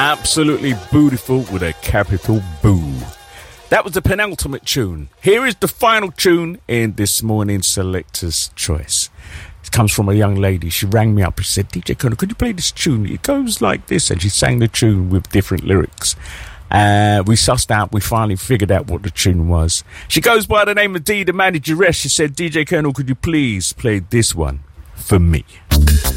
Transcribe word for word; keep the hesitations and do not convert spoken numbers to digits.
Absolutely beautiful with a capital boo. That was the penultimate tune. Here is the final tune in this morning's Selector's Choice. It comes from a young lady. She rang me up and said, D J Colonel, could you play this tune? It goes like this. And she sang the tune with different lyrics. Uh, we sussed out, we finally figured out what the tune was. She goes by the name of Dee, the manageress. She said, D J Colonel, could you please play this one for me?